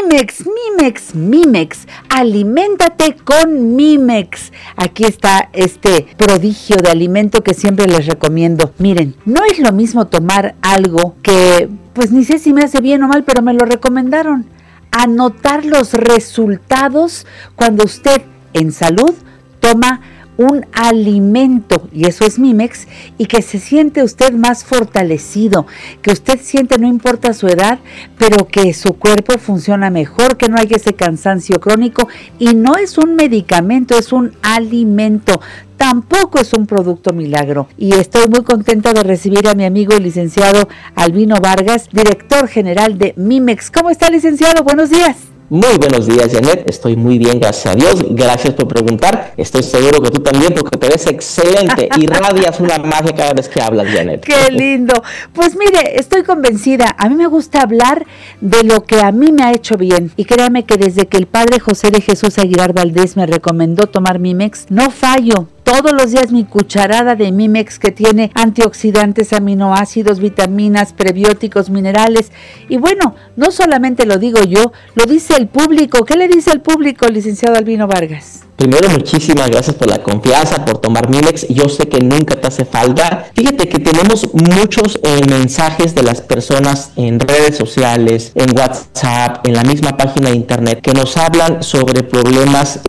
Mimex, aliméntate con Mimex. Aquí está este prodigio de alimento que siempre les recomiendo. Miren, no es lo mismo tomar algo que, pues ni sé si me hace bien o mal, pero me lo recomendaron. Anotar los resultados cuando usted en salud toma un alimento, y eso es Mimex, y que se siente usted más fortalecido, que usted siente, no importa su edad, pero que su cuerpo funciona mejor, que no hay ese cansancio crónico, y no es un medicamento, es un alimento. Tampoco es un producto milagro. Y estoy muy contenta de recibir a mi amigo el licenciado Albino Vargas, director general de Mimex. ¿Cómo está, licenciado? Buenos días. Muy buenos días, Janet. Estoy muy bien, gracias a Dios. Gracias por preguntar. Estoy seguro que tú también, porque te ves excelente. Irradias una magia cada vez que hablas, Janet. ¡Qué lindo! Pues mire, estoy convencida. A mí me gusta hablar de lo que a mí me ha hecho bien. Y créame que desde que el padre José de Jesús Aguilar Valdés me recomendó tomar Mimex, no fallo. Todos los días mi cucharada de Mimex, que tiene antioxidantes, aminoácidos, vitaminas, prebióticos, minerales. Y bueno, no solamente lo digo yo, lo dice el público. ¿Qué le dice el público, licenciado Albino Vargas? Primero, muchísimas gracias por la confianza, por tomar Mimex. Yo sé que nunca te hace falta. Fíjate que tenemos muchos mensajes de las personas en redes sociales, en WhatsApp, en la misma página de internet, que nos hablan sobre problemas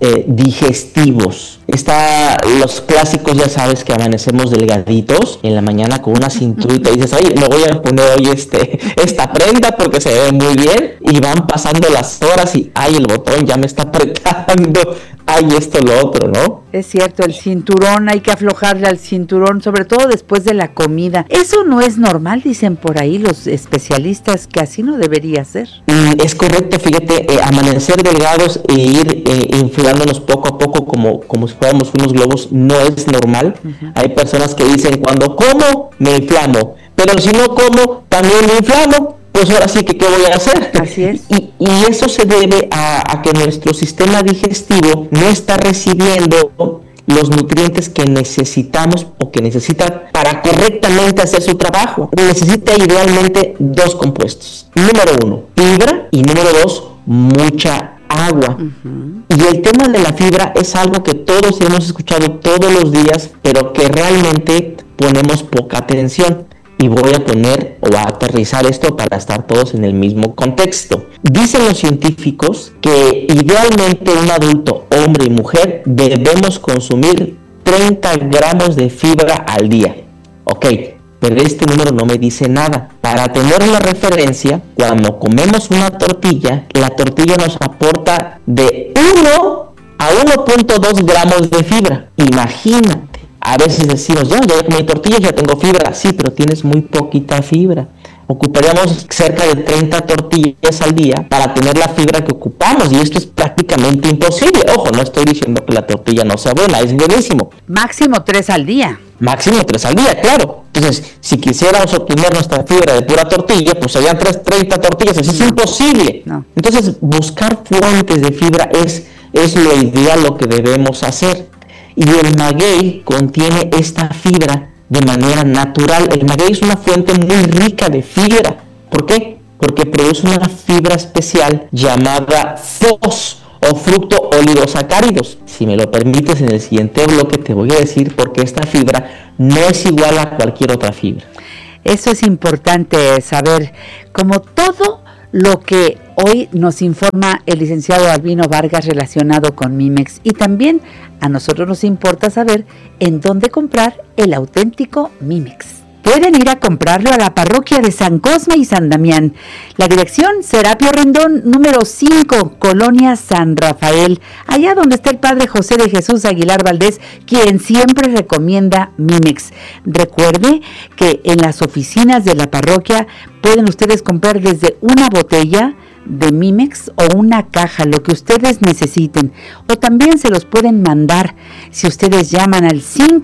digestivos. Está los clásicos, ya sabes, que amanecemos delgaditos en la mañana con una cinturita y dices, ay, me voy a poner hoy esta prenda porque se ve muy bien, y van pasando las horas y ay, el botón ya me está apretando, ay, esto, lo otro, ¿no? Es cierto, el cinturón, hay que aflojarle al cinturón, sobre todo después de la comida. Eso no es normal, dicen por ahí los especialistas, que así no debería ser. Es correcto, fíjate, amanecer delgados e ir inflándonos poco a poco como si fuéramos unos globos no es normal. Uh-huh. Hay personas que dicen, cuando como, me inflamo, pero si no como, también me inflamo. Pues ahora sí que, ¿qué voy a hacer? Así es. Y eso se debe a que nuestro sistema digestivo no está recibiendo los nutrientes que necesitamos o que necesita para correctamente hacer su trabajo. Necesita idealmente dos compuestos. Número 1, fibra, y número 2, mucha agua. Uh-huh. Y el tema de la fibra es algo que todos hemos escuchado todos los días, pero que realmente ponemos poca atención. Y voy a poner o a aterrizar esto para estar todos en el mismo contexto. Dicen los científicos que idealmente un adulto, hombre y mujer, debemos consumir 30 gramos de fibra al día. Ok, pero este número no me dice nada. Para tener una referencia, cuando comemos una tortilla, la tortilla nos aporta de 1 a 1.2 gramos de fibra. Imagínate. A veces decimos, ya comí tortillas, ya tengo fibra. Sí, pero tienes muy poquita fibra. Ocuparíamos cerca de 30 tortillas al día para tener la fibra que ocupamos, y esto es prácticamente imposible. Ojo, no estoy diciendo que la tortilla no sea buena, es buenísimo. Máximo 3 al día. Máximo 3 al día, claro. Entonces, si quisiéramos obtener nuestra fibra de pura tortilla, pues serían 30 tortillas, eso es imposible. No. Entonces, buscar fuentes de fibra es lo ideal, lo que debemos hacer. Y el maguey contiene esta fibra de manera natural. El maguey es una fuente muy rica de fibra. ¿Por qué? Porque produce una fibra especial llamada FOS, o fructo oligosacáridos. Si me lo permites, en el siguiente bloque te voy a decir por qué esta fibra no es igual a cualquier otra fibra. Eso es importante saber, como todo lo que hoy nos informa el licenciado Albino Vargas relacionado con Mimex, y también a nosotros nos importa saber en dónde comprar el auténtico Mimex. Pueden ir a comprarlo a la parroquia de San Cosme y San Damián. La dirección, Serapio Rendón, número 5, Colonia San Rafael, allá donde está el padre José de Jesús Aguilar Valdés, quien siempre recomienda Mimex. Recuerde que en las oficinas de la parroquia pueden ustedes comprar desde una botella de Mimex o una caja, lo que ustedes necesiten, o también se los pueden mandar si ustedes llaman al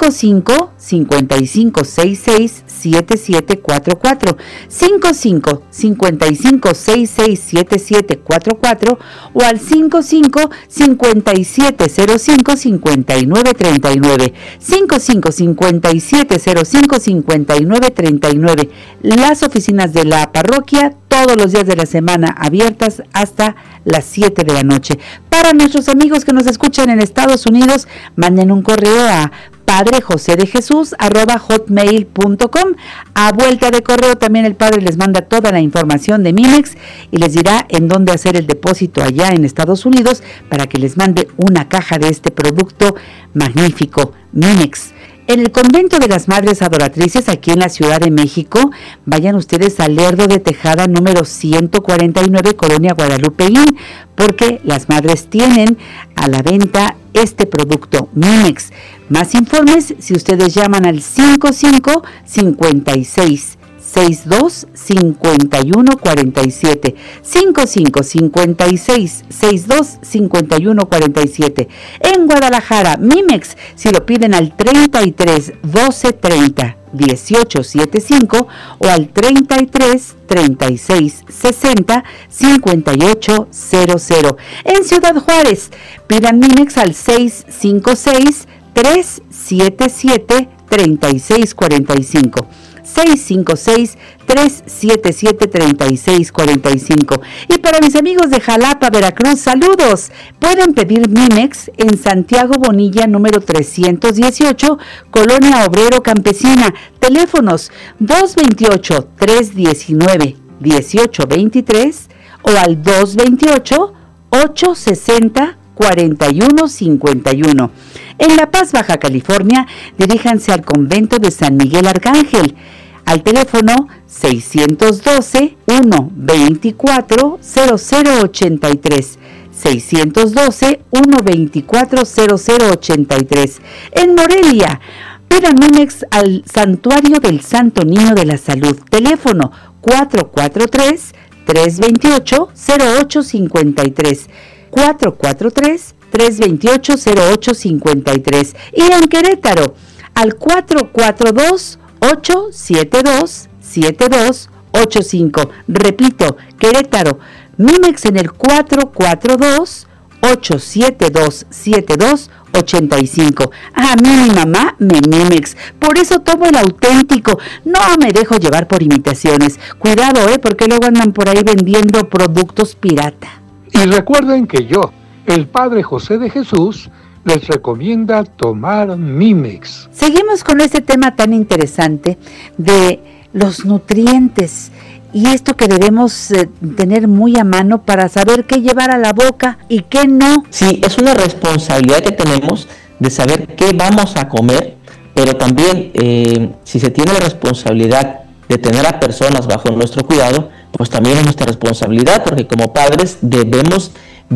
55-5566-7744, 55-5566-7744 o al 55-5705-5939, 55-5705-5939, las oficinas de la parroquia todos los días de la semana abiertas hasta las 7 de la noche. Para nuestros amigos que nos escuchan en Estados Unidos, manden un correo a padrejosedejesus@hotmail.com. A vuelta de correo también el padre les manda toda la información de Mimex y les dirá en dónde hacer el depósito allá en Estados Unidos para que les mande una caja de este producto magnífico, Mimex. En el convento de las Madres Adoratrices, aquí en la Ciudad de México, vayan ustedes al Lerdo de Tejada número 149, Colonia Guadalupeín, porque las madres tienen a la venta este producto Mimex. Más informes si ustedes llaman al 5556-62-5147, 5556-62-5147. En Guadalajara, Mimex, si lo piden al 33 12 30 18 75 o al 33 36 60 58 00. En Ciudad Juárez, pidan Mimex al 656 377 3645. 656-377-3645. Y para mis amigos de Jalapa, Veracruz, saludos. Pueden pedir Mimex en Santiago Bonilla, número 318, Colonia Obrero Campesina. Teléfonos 228-319-1823 o al 228-860-4151. En La Paz, Baja California, diríjanse al convento de San Miguel Arcángel, al teléfono 612-124-0083, 612-124-0083. En Morelia, pidan Mimex al Santuario del Santo Niño de la Salud, teléfono 443-328-0853, 443-328-0853. Y en Querétaro, al 442-872-7285. Repito, Querétaro, Mimex en el 442-872-7285. A mí mi mamá me Mimex, por eso tomo el auténtico, no me dejo llevar por imitaciones. Cuidado, porque luego andan por ahí vendiendo productos pirata. Y recuerden que yo, el Padre José de Jesús, les recomienda tomar Mimex. Seguimos con este tema tan interesante de los nutrientes y esto que debemos tener muy a mano para saber qué llevar a la boca y qué no. Sí, es una responsabilidad que tenemos de saber qué vamos a comer, pero también si se tiene la responsabilidad de tener a personas bajo nuestro cuidado, pues también es nuestra responsabilidad, porque como padres debemos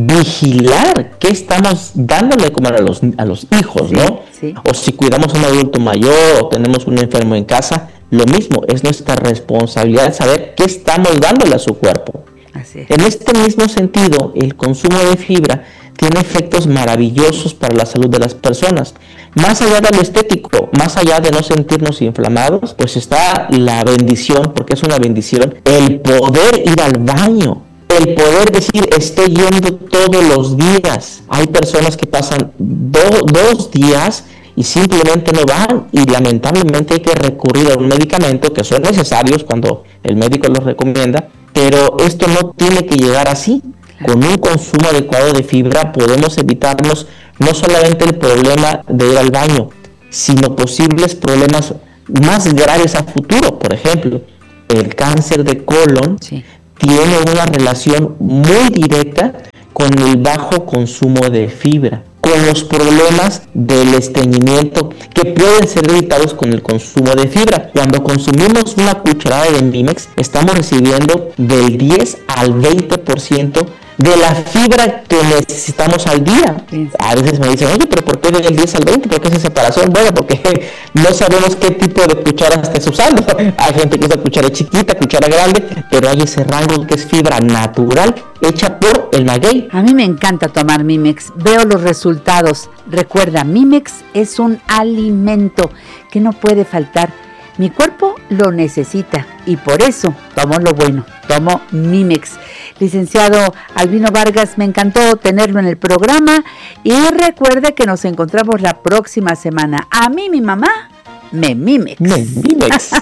vigilar qué estamos dándole de comer a los hijos, ¿no? Sí. O si cuidamos a un adulto mayor o tenemos un enfermo en casa, lo mismo, es nuestra responsabilidad saber qué estamos dándole a su cuerpo. Así es. En este mismo sentido, el consumo de fibra tiene efectos maravillosos para la salud de las personas. Más allá de lo estético, más allá de no sentirnos inflamados, pues está la bendición, porque es una bendición, el poder ir al baño. El poder decir, estoy yendo todos los días. Hay personas que pasan dos días y simplemente no van, y lamentablemente hay que recurrir a un medicamento que son necesarios cuando el médico los recomienda, pero esto no tiene que llegar así. Con un consumo adecuado de fibra podemos evitarnos no solamente el problema de ir al baño, sino posibles problemas más graves a futuro. Por ejemplo, el cáncer de colon. Sí. Tiene una relación muy directa con el bajo consumo de fibra, con los problemas del estreñimiento que pueden ser evitados con el consumo de fibra. Cuando consumimos una cucharada de Mimex, estamos recibiendo del 10 al 20% de la fibra que necesitamos al día. A veces me dicen, oye, pero ¿por qué del 10 al 20? ¿Por qué esa separación? Bueno, porque no sabemos qué tipo de cuchara estés usando. Hay gente que usa cuchara chiquita, cuchara grande, pero hay ese rango que es fibra natural hecha por el maguey. A mí me encanta tomar Mimex, veo los resultados. Recuerda, Mimex es un alimento que no puede faltar. Mi cuerpo lo necesita y por eso tomo lo bueno, tomo Mimex. Licenciado Albino Vargas, me encantó tenerlo en el programa y recuerde que nos encontramos la próxima semana. A mí mi mamá me Mimex. Me Mimex.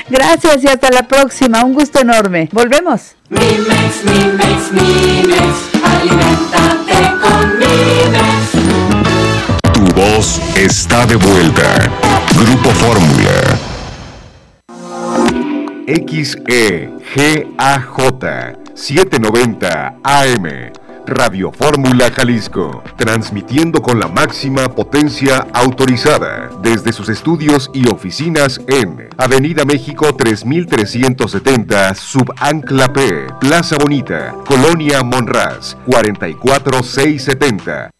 Gracias y hasta la próxima, un gusto enorme. Volvemos. Mimex, Mimex, Mimex. XEGAJ 790 AM. Radio Fórmula Jalisco, transmitiendo con la máxima potencia autorizada desde sus estudios y oficinas en Avenida México 3370, Subancla P, Plaza Bonita, Colonia Monraz, 44670.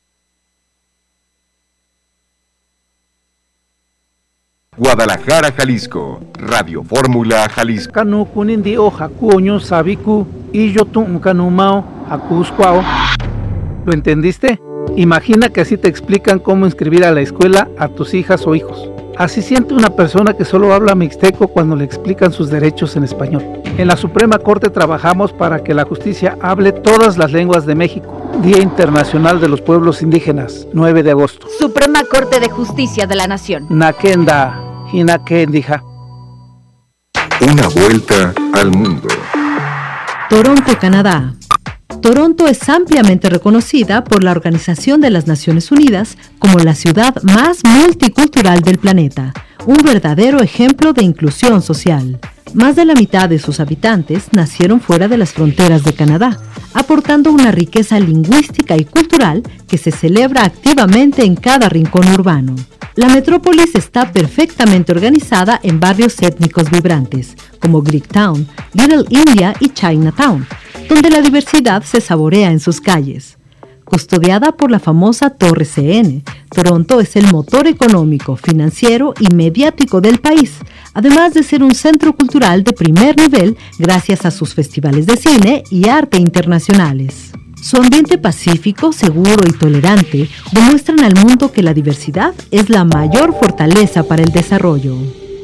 Guadalajara, Jalisco, Radio Fórmula Jalisco. Kanu kunindi o hakuoño sabiku y yo tum kanumao hakuskwao. ¿Lo entendiste? Imagina que así te explican cómo inscribir a la escuela a tus hijas o hijos. Así siente una persona que solo habla mixteco cuando le explican sus derechos en español. En la Suprema Corte trabajamos para que la justicia hable todas las lenguas de México. Día Internacional de los Pueblos Indígenas, 9 de agosto. Suprema Corte de Justicia de la Nación. Nakenda, Hinakendija. Una vuelta al mundo. Toronto, Canadá. Toronto es ampliamente reconocida por la Organización de las Naciones Unidas como la ciudad más multicultural del planeta, un verdadero ejemplo de inclusión social. Más de la mitad de sus habitantes nacieron fuera de las fronteras de Canadá, aportando una riqueza lingüística y cultural que se celebra activamente en cada rincón urbano. La metrópolis está perfectamente organizada en barrios étnicos vibrantes, como Greektown, Little India y Chinatown, donde la diversidad se saborea en sus calles. Custodiada por la famosa Torre CN, Toronto es el motor económico, financiero y mediático del país, además de ser un centro cultural de primer nivel gracias a sus festivales de cine y arte internacionales. Su ambiente pacífico, seguro y tolerante demuestran al mundo que la diversidad es la mayor fortaleza para el desarrollo.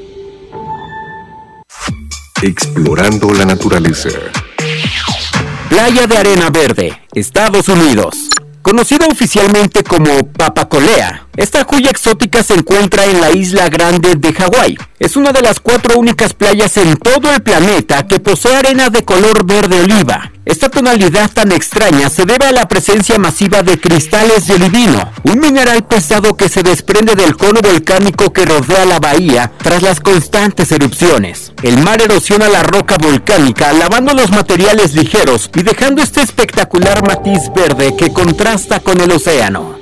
Explorando la naturaleza. Playa de Arena Verde, Estados Unidos. Conocida oficialmente como Papacolea, esta joya exótica se encuentra en la Isla Grande de Hawái. Es una de las 4 únicas playas en todo el planeta que posee arena de color verde oliva. Esta tonalidad tan extraña se debe a la presencia masiva de cristales de olivino, un mineral pesado que se desprende del cono volcánico que rodea la bahía tras las constantes erupciones. El mar erosiona la roca volcánica, lavando los materiales ligeros y dejando este espectacular matiz verde que contrasta con el océano.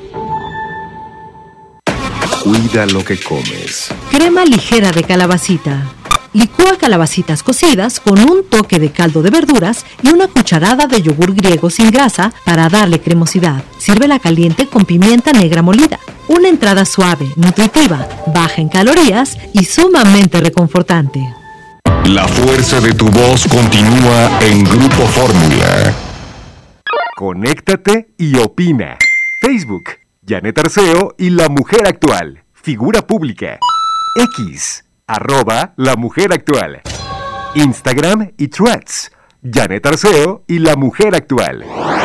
Cuida lo que comes. Crema ligera de calabacita. Licúa calabacitas cocidas con un toque de caldo de verduras y una cucharada de yogur griego sin grasa para darle cremosidad. Sírvela caliente con pimienta negra molida. Una entrada suave, nutritiva, baja en calorías y sumamente reconfortante. La fuerza de tu voz continúa en Grupo Fórmula. Conéctate y opina. Facebook, Janet Arceo y La Mujer Actual. Figura pública. X, @La Mujer Actual. Instagram y Threads, Janet Arceo y La Mujer Actual.